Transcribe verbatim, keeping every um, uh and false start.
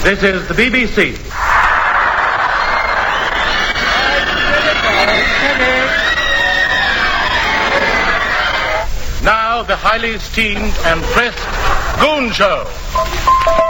This is the B B C. Now, the highly esteemed and pressed Goon Show.